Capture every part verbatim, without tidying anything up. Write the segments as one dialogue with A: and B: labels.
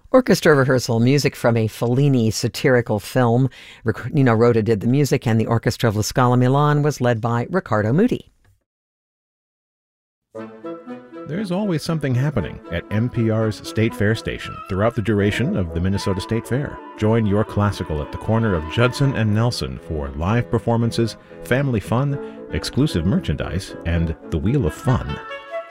A: Orchestra rehearsal, music from a Fellini satirical film. Nino Rota did the music, and the Orchestra of La Scala Milan was led by Riccardo Muti.
B: There's always something happening at N P R's State Fair station throughout the duration of the Minnesota State Fair. Join your classical at the corner of Judson and Nelson for live performances, family fun, exclusive merchandise, and the Wheel of Fun.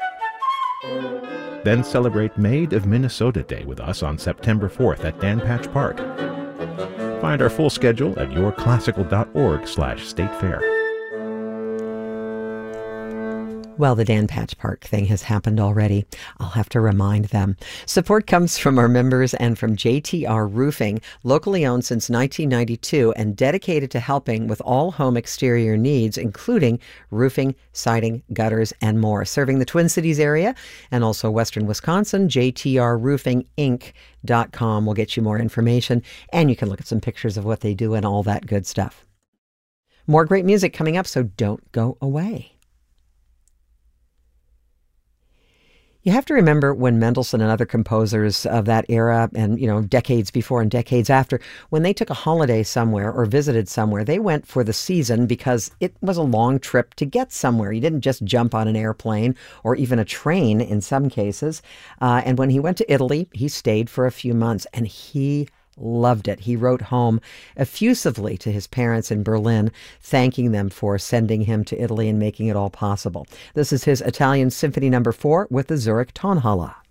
B: Then celebrate Maid of Minnesota Day with us on September fourth at Dan Patch Park. Find our full schedule at yourclassical.org slash state fair.
A: Well, the Dan Patch Park thing has happened already. I'll have to remind them. Support comes from our members and from J T R Roofing, locally owned since nineteen ninety-two and dedicated to helping with all home exterior needs, including roofing, siding, gutters, and more. Serving the Twin Cities area and also western Wisconsin, J T R roofing inc dot com will get you more information, and you can look at some pictures of what they do and all that good stuff. More great music coming up, so don't go away. You have to remember when Mendelssohn and other composers of that era and, you know, decades before and decades after, when they took a holiday somewhere or visited somewhere, they went for the season because it was a long trip to get somewhere. You didn't just jump on an airplane or even a train in some cases. Uh, and when he went to Italy, he stayed for a few months, and he loved it. He wrote home effusively to his parents in Berlin, thanking them for sending him to Italy and making it all possible. This is his Italian Symphony Number Four with the Zurich Tonhalle.